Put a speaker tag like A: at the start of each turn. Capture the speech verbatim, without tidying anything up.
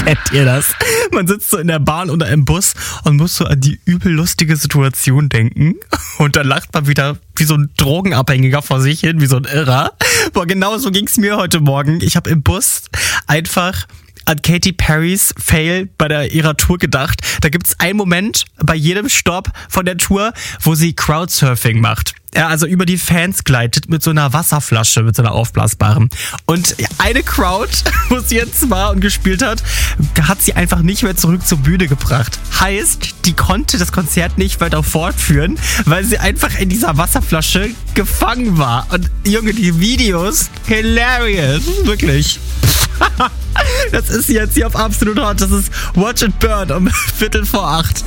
A: Kennt ihr das? Man sitzt so in der Bahn oder im Bus und muss so an die übel lustige Situation denken. Und dann lacht man wieder wie so ein Drogenabhängiger vor sich hin, wie so ein Irrer. Boah, genau so ging's mir heute Morgen. Ich habe im Bus einfach an Katy Perrys Fail bei der, ihrer Tour gedacht. Da gibt's einen Moment bei jedem Stopp von der Tour, wo sie Crowdsurfing macht. Ja, also über die Fans gleitet mit so einer Wasserflasche, mit so einer aufblasbaren. Und eine Crowd, wo sie jetzt war und gespielt hat, hat sie einfach nicht mehr zurück zur Bühne gebracht. Heißt, die konnte das Konzert nicht weiter fortführen, weil sie einfach in dieser Wasserflasche gefangen war. Und Junge, die Videos, hilarious, wirklich. Das ist jetzt hier auf Absolut Hot. Das ist Watch It Burn um Viertel vor acht.